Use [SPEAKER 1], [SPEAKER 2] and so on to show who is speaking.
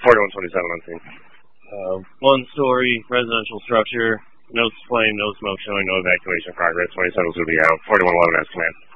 [SPEAKER 1] 4127 on scene.
[SPEAKER 2] One-story residential structure, no flame, no smoke showing, no evacuation progress. 27's will be out. 4111 has command.